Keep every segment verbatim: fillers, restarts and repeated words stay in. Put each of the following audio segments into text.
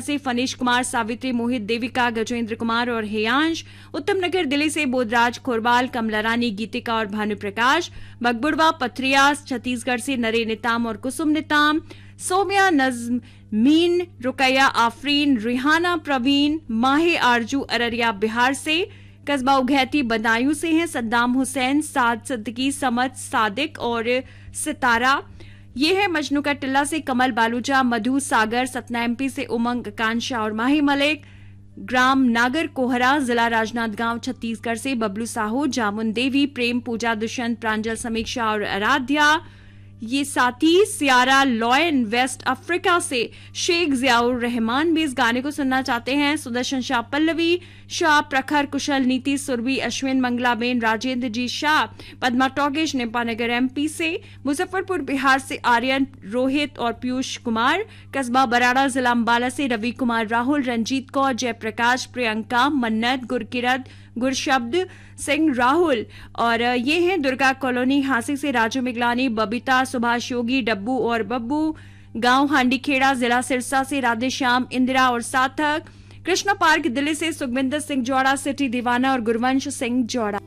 से फनीश कुमार, सावित्री, मोहित, देविका, गजेंद्र कुमार और हेयांश। उत्तम नगर दिल्ली से बोधराज, खोरबाल, कमला रानी, गीतिका और भानु प्रकाश। बगबुड़वा पथरिया छत्तीसगढ़ से नरे निताम और कुसुम निताम। सोम्या, नजमीन, रुकैया, आफरीन, रिहाना, प्रवीण, माहे आरजू अररिया बिहार से। कस्बा उघैती बदायूं से हैं सद्दाम हुसैन, साद सिद्दीकी, समद, सादिक और सितारा। ये है मजनू का टिल्ला से कमल बालूचा, मधु, सागर, सतना एमपी से उमंग, कांशा और माही मलिक। ग्राम नागर कोहरा, जिला राजनांदगांव छत्तीसगढ़ से बबलू साहू, जामुन देवी, प्रेम, पूजा, दुष्यंत, प्रांजल, समीक्षा और आराध्या। ये साथी सियारा लॉयन वेस्ट अफ्रीका से शेख जियाउर रहमान भी इस गाने को सुनना चाहते हैं। सुदर्शन शाह, पल्लवी शाह, प्रखर, कुशल, नीति, सुरभि, अश्विन, मंगलाबेन, राजेंद्र जी शाह, पद्मा टॉगेश, नेपानगर एमपी से। मुजफ्फरपुर बिहार से आर्यन, रोहित और पीयूष कुमार। कस्बा बराड़ा, जिला अंबाला से रवि कुमार, राहुल, रंजीत कौर, जयप्रकाश, प्रियंका, मन्नत, गुरकिरत, गुरशब्द सिंह, राहुल। और ये हैं दुर्गा कॉलोनी हांसी से राजू मिगलानी, बबीता, सुभाष योगी, डब्बू और बब्बू। गांव हांडीखेड़ा, जिला सिरसा से राधेश्याम, इंदिरा और सार्थक। कृष्णा पार्क दिल्ली से सुखविंदर सिंह जौड़ा, सिटी दीवाना और गुरवंश सिंह जौड़ा।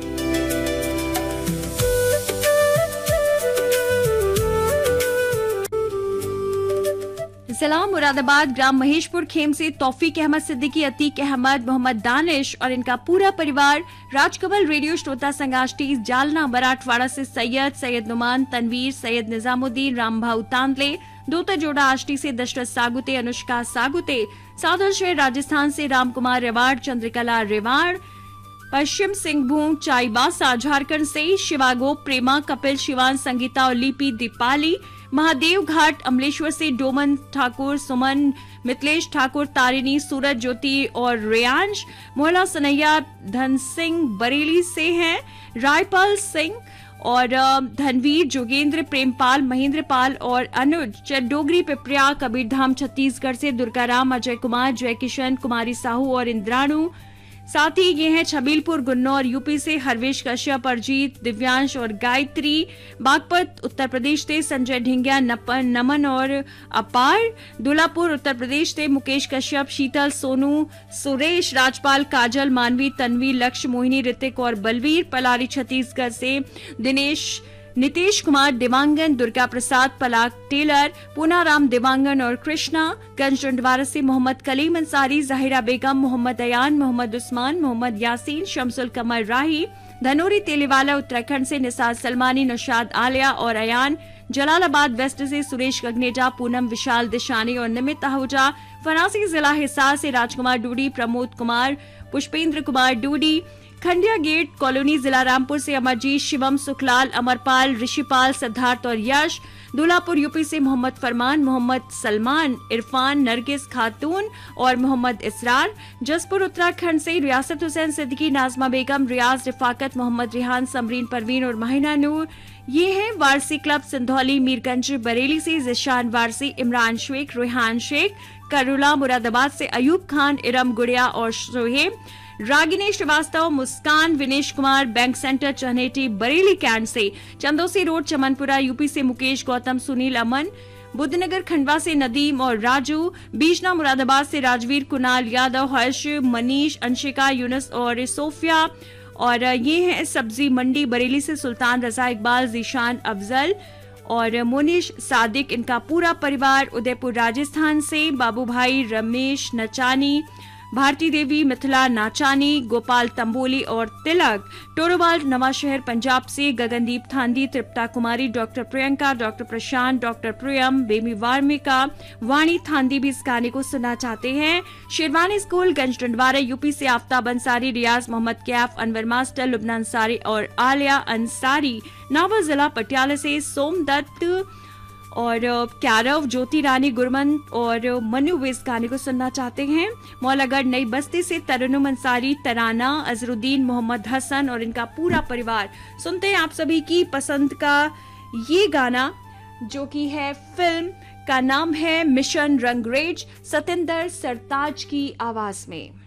सलाम मुरादाबाद, ग्राम महेशपुर खेम से तौफीक अहमद सिद्दीकी, अतीक अहमद, मोहम्मद दानिश और इनका पूरा परिवार। राजकमल रेडियो श्रोता संगाष्टी जालना मराठवाड़ा से सैयद, सैयद नुमान, तनवीर, सैयद निजामुद्दीन, रामभाऊ तांदले। दोता जोड़ा आष्टी से दशरथ सागुते, अनुष्का सागुते। सादर शहर राजस्थान से रामकुमार रेवाड़, चंद्रकला रेवाड़। पश्चिम सिंहभूम चाईबासा झारखंड से शिवागो, प्रेमा, कपिल, शिवान, संगीता और लिपि दीपाली। महादेव घाट अमलेश्वर से डोमन ठाकुर, सुमन, मिथिलेश ठाकुर, तारिणी, सूरज, ज्योति और रेयांश। मोहला सनैया धन सिंह बरेली से हैं। रायपाल सिंह और धनवीर, जोगेंद्र, प्रेमपाल, महेंद्रपाल और अनुज चडोगरी, पिपरिया, कबीरधाम छत्तीसगढ़ से दुर्गाराम, अजय कुमार, जय किशन, कुमारी साहू और इंद्राणु। साथ ही ये हैं छबीलपुर गुन्नौर यूपी से हरवेश कश्यप, अरजीत, दिव्यांश और गायत्री। बागपत उत्तर प्रदेश से संजय ढिंगिया, नमन और अपार। दुलापुर उत्तर प्रदेश से मुकेश कश्यप, शीतल, सोनू, सुरेश, राजपाल, काजल, मानवी, तन्वी, लक्ष्य, मोहिनी, ऋतिक और बलवीर। पलारी छत्तीसगढ़ से दिनेश, नीतीश कुमार, दिवांगन, दुर्गा प्रसाद, पलाक टेलर, पूनाराम दिवांगन और कृष्णा। गंज डंडवारा से मोहम्मद कलीम अंसारी, जाहिरा बेगम, मोहम्मद अयान, मोहम्मद उस्मान, मोहम्मद यासीन, शमसुल कमर राही। धनोरी तेलीवाला उत्तराखंड से निसार सलमानी, नौशाद आलिया और अयान। जलालाबाद वेस्ट से सुरेश गगनेजा, पूनम, विशाल दिशानी और निमित आहूजा। फरासी जिला हिसार से राजकुमार डूडी, प्रमोद कुमार, पुष्पेंद्र कुमार डूडी। खंडिया गेट कॉलोनी जिला रामपुर से अमरजीत, शिवम, सुखलाल, अमरपाल, ऋषिपाल, सिद्धार्थ और यश। दूल्हापुर यूपी से मोहम्मद फरमान, मोहम्मद सलमान, इरफान, नरगिस खातून और मोहम्मद इसरार। जसपुर उत्तराखंड से रियासत हुसैन सिद्दीकी, नाजमा बेगम, रियाज, रिफाकत, मोहम्मद रिहान, समरीन परवीन और महिना नूर। ये हैं वारसी क्लब सिंधौली मीरगंज बरेली से जिशान वारसी, इमरान शेख, रेहान शेख। करुला मुरादाबाद से अयूब खान, इरम गुड़िया और शोहेब। रागिनी श्रीवास्तव, मुस्कान, Vinesh Kumar, bank centre चहनेटी Bareilly cantt से। चंदोसी रोड चमनपुरा यूपी से मुकेश, गौतम, सुनील, अमन। बुद्धनगर खंडवा से नदीम और राजू। बीजना मुरादाबाद से राजवीर, कुणाल यादव, हर्ष, मनीष, अंशिका, यूनुस और सोफिया। और ये है सब्जी मंडी बरेली से सुल्तान रजा इकबाल, जीशान, अफजल और मोनिश सादिक, इनका पूरा परिवार। उदयपुर राजस्थान से बाबू भाई, रमेश नचानी, भारती देवी, मिथिला नाचानी, गोपाल तंबोली और तिलक। टोरोवाल नवाशहर पंजाब से गगनदीप थांदी, तृप्ता कुमारी, डॉक्टर प्रियंका, डॉक्टर प्रशांत, डॉक्टर प्रियम, बेबी वार्मिका, वाणी थांदी भी इस गाने को सुनना चाहते हैं। शेरवानी स्कूल गंज डंडवारा यूपी से आफ्ताब अंसारी, रियाज मोहम्मद कैफ, अनवर मास्टर, लुबना अंसारी और आलिया अंसारी। नावर जिला पटियाला से सोमदत्त और क्यारव, ज्योति रानी, गुरमन और मनु वे इस गाने को सुनना चाहते हैं। मौलागढ़ नई बस्ती से तरन्नुम अंसारी, तराना, अजरुद्दीन, मोहम्मद हसन और इनका पूरा परिवार। सुनते हैं आप सभी की पसंद का ये गाना जो कि है, फिल्म का नाम है मिशन रंगरेज, सतेंद्र सरताज की आवाज में।